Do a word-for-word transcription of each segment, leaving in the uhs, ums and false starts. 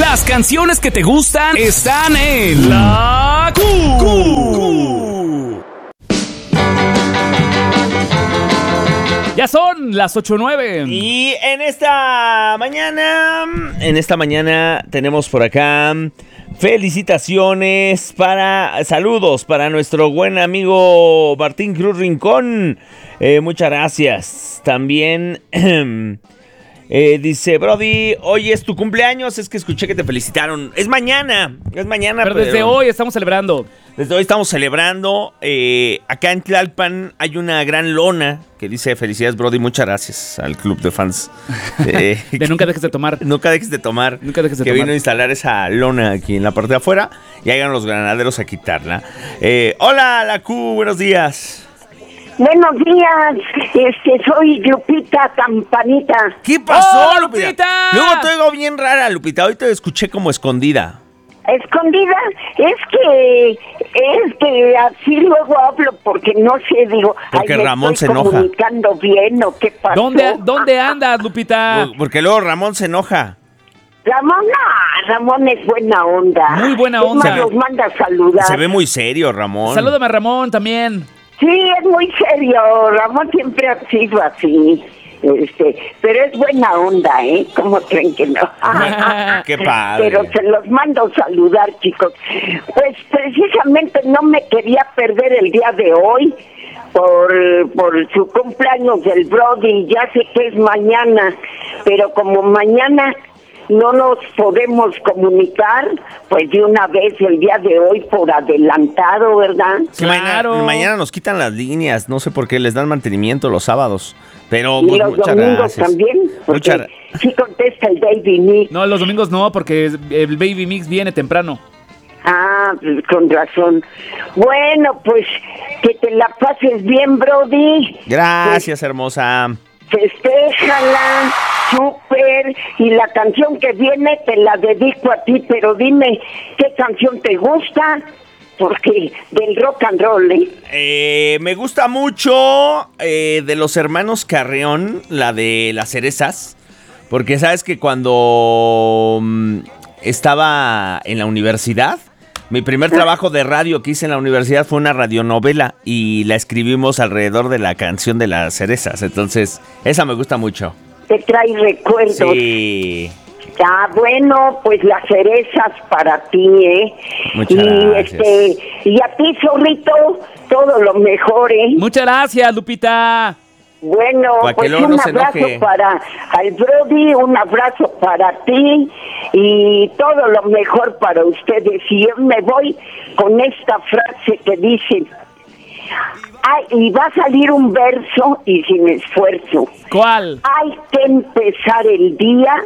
Las canciones que te gustan están en La Q. Q. Ya son las ocho nueve. Y en esta mañana, en esta mañana tenemos por acá felicitaciones para, saludos para nuestro buen amigo Martín Cruz Rincón. Eh, muchas gracias. También eh, dice, Brody, hoy es tu cumpleaños, es que escuché que te felicitaron. Es mañana, es mañana. Pero desde pero... hoy estamos celebrando. Desde hoy estamos celebrando. Eh, acá en Tlalpan hay una gran lona que dice felicidades, Brody. Muchas gracias al club de fans. Eh, de nunca dejes de tomar. Nunca dejes de tomar. Nunca dejes de que tomar. vino a instalar esa lona aquí en la parte de afuera. Y hagan los granaderos a quitarla. Eh, hola, la Q, buenos días. Buenos días, este, soy Lupita Campanita. ¿Qué pasó, ¡Oh, Lupita? Lupita! Luego te oigo bien rara, Lupita. Hoy te escuché como escondida. Escondida, es que, es que así luego hablo porque no sé, digo, Porque ay, me Ramón estoy se enoja. comunicando bien o qué pasó. ¿Dónde, ¿Dónde andas, Lupita? Porque luego Ramón se enoja. Ramón, no, Ramón es buena onda. Muy buena Es onda. más, los manda a saludar. Se ve muy serio, Ramón. Salúdame a Ramón también. Sí, es muy serio, Ramón siempre ha sido así. Este, pero es buena onda, ¿eh? ¿Cómo creen que no? Qué padre. Pero se los mando saludar, chicos. Pues precisamente no me quería perder el día de hoy por, por su cumpleaños del Brody. Ya sé que es mañana, pero como mañana no nos podemos comunicar, pues de una vez el día de hoy por adelantado, ¿verdad? Sí, mañana, Claro. mañana nos quitan las líneas, no sé por qué, les dan mantenimiento los sábados. Pero Y pues, los muchas domingos gracias. también, porque Muchas- sí contesta el Baby Nick. No, los domingos no, porque el Baby Mix viene temprano. Ah, con razón. Bueno, pues que te la pases bien, Brody. Gracias, hermosa. Festéjala, súper. Y la canción que viene te la dedico a ti, pero dime, ¿qué canción te gusta? Porque del rock and roll, ¿eh? Eh, me gusta mucho eh, de los hermanos Carreón, la de las cerezas. Porque sabes que cuando mm, estaba en la universidad, mi primer trabajo de radio que hice en la universidad fue una radionovela y la escribimos alrededor de la canción de las cerezas. Entonces, esa me gusta mucho. Te trae recuerdos. Sí. Ah, bueno, pues las cerezas para ti, ¿eh? Muchas y gracias. este, y a ti, zorrito, todo lo mejor, ¿eh? Muchas gracias, Lupita. Bueno, Pa' que pues luego un no se abrazo enoje. para al Brody, un abrazo para ti y todo lo mejor para ustedes. Y yo me voy con esta frase que dice, ay, y va a salir un verso y sin esfuerzo. ¿Cuál? Hay que empezar el día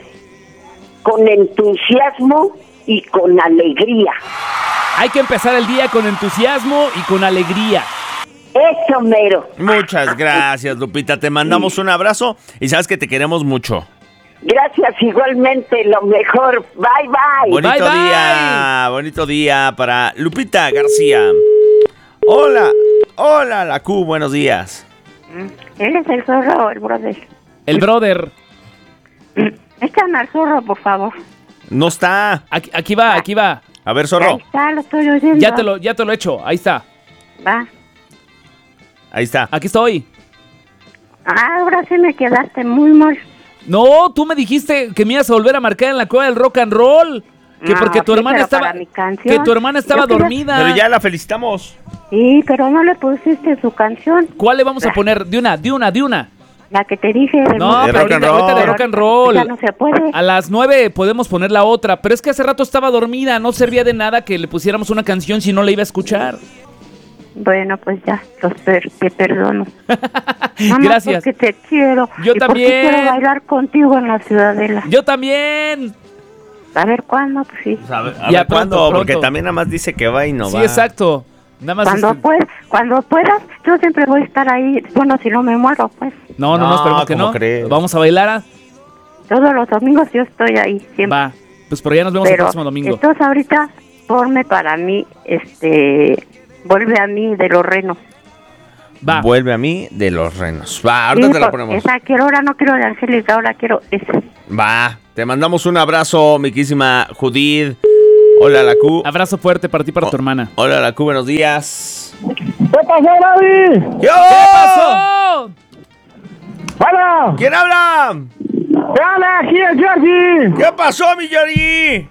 con entusiasmo y con alegría. Hay que empezar el día con entusiasmo y con alegría. Eso, mero. Muchas gracias, Lupita. Te mandamos un abrazo y sabes que te queremos mucho. Gracias, igualmente, lo mejor. Bye, bye. Bonito Bye, bye. día, bonito día para Lupita García. Hola, hola, la Q, buenos días. Él es el zorro o el brother. El brother. Échame al zorro, por favor. No está. Aquí, aquí va, aquí va. A ver, Ahí zorro. está, lo estoy oyendo. Ya te lo, ya te lo he hecho. Ahí está. Va. Ahí está. Aquí estoy. Ah, ahora sí me quedaste muy mal. No, tú me dijiste que me ibas a volver a marcar en la cueva del rock and roll. Que No, porque tu sí, hermana pero estaba. para mi canción. Que tu hermana estaba Yo quería- dormida. Pero ya la felicitamos. Sí, pero no le pusiste su canción. ¿Cuál le vamos a poner? De una, de una, de una. La que te dije. del No, mundo. De pero rock and ahorita, ahorita de roll. rock and roll. Ya no se puede. A las nueve podemos poner la otra. Pero es que hace rato estaba dormida. No servía de nada que le pusiéramos una canción si no la iba a escuchar. Bueno, pues ya, los per- te perdono. Nada más Gracias. porque te quiero. Yo y también. Porque quiero bailar contigo en la Ciudadela. Yo también. A ver cuándo, pues sí. Pues a ver, a Ya, ver pronto, cuándo, pronto. porque también nada más dice que va y no Sí, va. exacto. Nada más. Cuando, este- pues, cuando puedas, yo siempre voy a estar ahí. Bueno, si no me muero, pues. No, no, no, No, esperemos que ¿cómo no. crees? Vamos a bailar. ¿Ah? Todos los domingos yo estoy ahí, siempre. Va. Pues por allá nos vemos el Pero, próximo domingo. entonces ahorita, ponme para mí, este, vuelve a mí de los renos. Va. Vuelve a mí de los renos. Va, ahorita Sí, te la pues, ponemos. esa quiero, ahora no quiero de Angélica, ahora quiero esa. Va, te mandamos un abrazo, mi querísima Judith. Hola, la Q. Abrazo fuerte para ti y para Oh. tu hermana. Hola, la Q, buenos días. ¿Qué pasó, David? ¿Qué pasó? ¡Hola! ¿Quién habla? ¡Hola, aquí el Jordi! ¿Qué pasó, mi Yori?